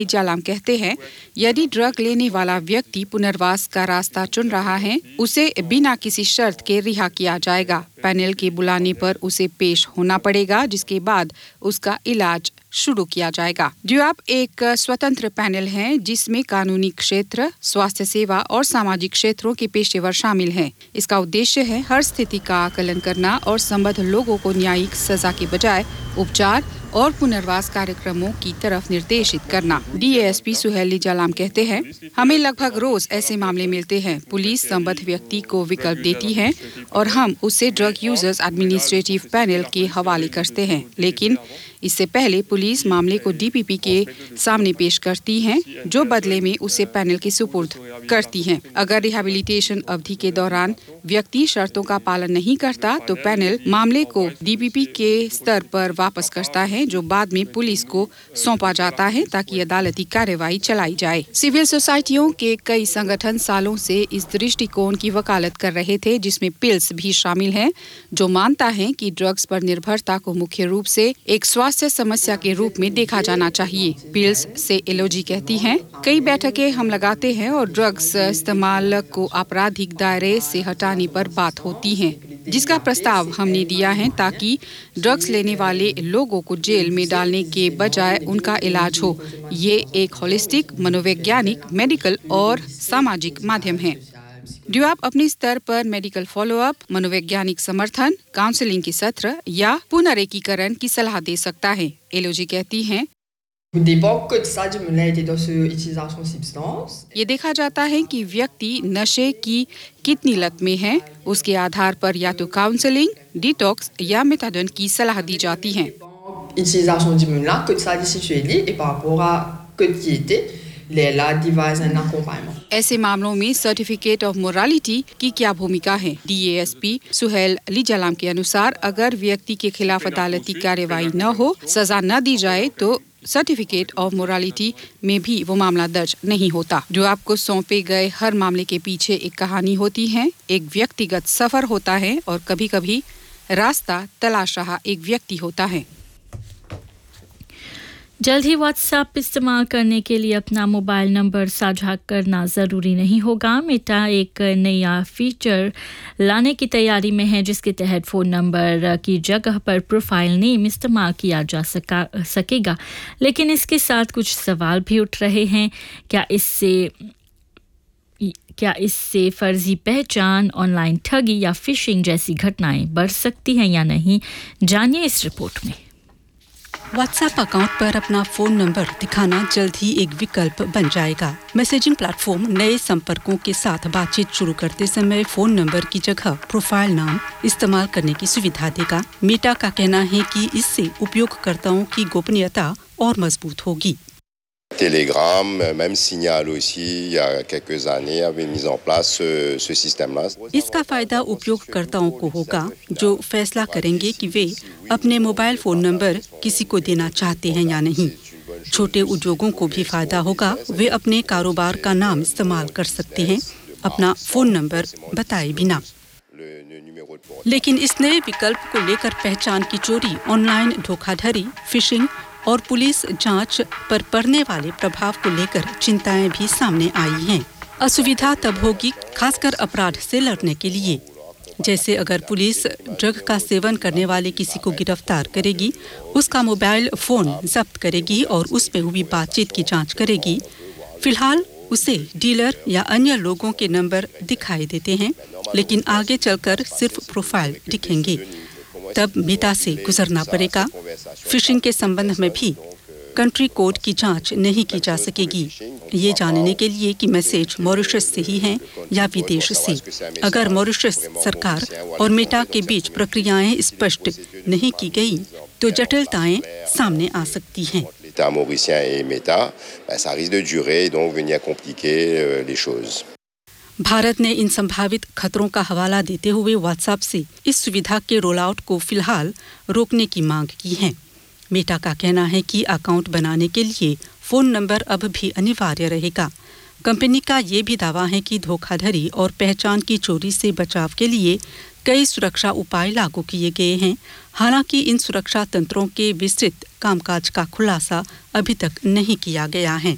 जालाम कहते हैं, यदि ड्रग लेने वाला व्यक्ति पुनर्वास का रास्ता चुन रहा है, उसे बिना किसी शर्त के रिहा किया जाएगा। पैनल के बुलाने पर उसे पेश होना पड़ेगा, जिसके बाद उसका इलाज शुरू किया जाएगा। ड्यूएप एक स्वतंत्र पैनल है जिसमें कानूनी क्षेत्र, स्वास्थ्य सेवा और सामाजिक क्षेत्रों के पेशेवर शामिल हैं। इसका उद्देश्य है हर स्थिति का आकलन करना और संबद्ध लोगों को न्यायिक सजा के बजाय उपचार और पुनर्वास कार्यक्रमों की तरफ निर्देशित करना। डीएएसपी सुहेल जालाम कहते हैं, हमें लगभग रोज ऐसे मामले मिलते हैं। पुलिस संबद्ध व्यक्ति को विकल्प देती है और हम उसे ड्रग यूजर्स एडमिनिस्ट्रेटिव पैनल के हवाले करते हैं, लेकिन इससे पहले पुलिस मामले को डीपीपी के सामने पेश करती है, जो बदले में उसे पैनल के सुपुर्द करती है। अगर रिहैबिलिटेशन अवधि के दौरान व्यक्ति शर्तों का पालन नहीं करता, तो पैनल मामले को डीपीपी के स्तर पर वापस करता है, जो बाद में पुलिस को सौंपा जाता है ताकि अदालती कार्रवाई चलाई जाए। सिविल सोसाइटियों के कई संगठन सालों से इस दृष्टिकोण की वकालत कर रहे थे, जिसमें पिल्स भी शामिल है, जो मानता है कि ड्रग्स पर निर्भरता को मुख्य रूप से एक स्वास्थ्य समस्या के रूप में देखा जाना चाहिए। पिल्स से एलओजी कहती हैं, कई बैठकें हम लगाते हैं और ड्रग्स इस्तेमाल को आपराधिक दायरे से हटाने पर बात होती है, जिसका प्रस्ताव हमने दिया है ताकि ड्रग्स लेने वाले लोगों को जेल में डालने के बजाय उनका इलाज हो। ये एक होलिस्टिक, मनोवैज्ञानिक, मेडिकल और सामाजिक माध्यम है। ड्यूएप अपने स्तर पर मेडिकल फॉलोअप, मनोवैज्ञानिक समर्थन, काउंसलिंग के सत्र या पुनरेकीकरण की सलाह दे सकता है। एलओजी कहती हैं, ये देखा जाता है कि व्यक्ति नशे की कितनी लत में है, उसके आधार पर या तो काउंसलिंग, डिटॉक्स या मेथाडोन की सलाह दी जाती है। ऐसे मामलों में सर्टिफिकेट ऑफ मोरालिटी की क्या भूमिका है? डीएएसपी सुहेल जालाम के अनुसार, अगर व्यक्ति के खिलाफ अदालती कार्रवाई न हो, सजा न दी जाए, तो सर्टिफिकेट ऑफ मोरालिटी में भी वो मामला दर्ज नहीं होता। जो आपको सौंपे गए हर मामले के पीछे एक कहानी होती है, एक व्यक्तिगत सफर होता है और कभी-कभी रास्ता तलाश रहा एक व्यक्ति होता है। जल्द ही व्हाट्सएप इस्तेमाल करने के लिए अपना मोबाइल नंबर साझा करना ज़रूरी नहीं होगा। मेटा एक नया फीचर लाने की तैयारी में है, जिसके तहत फ़ोन नंबर की जगह पर प्रोफाइल नेम इस्तेमाल किया जा सकेगा। लेकिन इसके साथ कुछ सवाल भी उठ रहे हैं। क्या इससे फर्जी पहचान, ऑनलाइन ठगी या फिशिंग जैसी घटनाएं बढ़ सकती हैं या नहीं? जानिए इस रिपोर्ट में। व्हाट्सएप अकाउंट पर अपना फ़ोन नंबर दिखाना जल्द ही एक विकल्प बन जाएगा। मैसेजिंग प्लेटफॉर्म नए संपर्कों के साथ बातचीत शुरू करते समय फ़ोन नंबर की जगह प्रोफाइल नाम इस्तेमाल करने की सुविधा देगा। मेटा का कहना है कि इससे उपयोगकर्ताओं की गोपनीयता और मजबूत होगी। Telegram, même Signal aussi, il y a quelques années, avait mis en place ce système-là. इसका फायदा उपयोगकर्ताओं को होगा, जो फैसला करेंगे कि वे अपने मोबाइल फ़ोन नंबर किसी को देना चाहते हैं या नहीं। छोटे उद्योगों को भी फायदा होगा, वे अपने कारोबार का नाम इस्तेमाल कर सकते हैं, अपना फ़ोन नंबर बताए बिना। लेकिन इस नए विकल्प को लेकर पहचान की चोरी, ऑनलाइन धोखाधड़ी, फिशिंग और पुलिस जांच पर पड़ने वाले प्रभाव को लेकर चिंताएं भी सामने आई हैं। असुविधा तब होगी खासकर अपराध से लड़ने के लिए, जैसे अगर पुलिस ड्रग का सेवन करने वाले किसी को गिरफ्तार करेगी, उसका मोबाइल फ़ोन जब्त करेगी और उसमें हुई बातचीत की जांच करेगी। फिलहाल उसे डीलर या अन्य लोगों के नंबर दिखाई देते हैं, लेकिन आगे चलकर सिर्फ प्रोफाइल दिखेंगे। तब मेटा से गुजरना पड़ेगा। फिशिंग के संबंध में भी कंट्री कोड की जांच नहीं की जा सकेगी, ये जानने के लिए कि मैसेज मॉरिशस से ही हैं या विदेश से। अगर मॉरिशस सरकार और मेटा के बीच प्रक्रियाएं स्पष्ट नहीं की गई, तो जटिलताएं सामने आ सकती हैं। L'État mauricien et Meta, ça risque de durer et donc venir compliquer les choses. Bharat ने इन संभावित खतरों का हवाला देते हुए व्हाट्सएप से इस सुविधा के रोल आउट को फिलहाल रोकने की मांग की है। मेटा का कहना है कि अकाउंट बनाने के लिए फ़ोन नंबर अब भी अनिवार्य रहेगा। कंपनी का ये भी दावा है कि धोखाधड़ी और पहचान की चोरी से बचाव के लिए कई सुरक्षा उपाय लागू किए गए हैं। हालांकि इन सुरक्षा तंत्रों के विस्तृत कामकाज का खुलासा अभी तक नहीं किया गया है।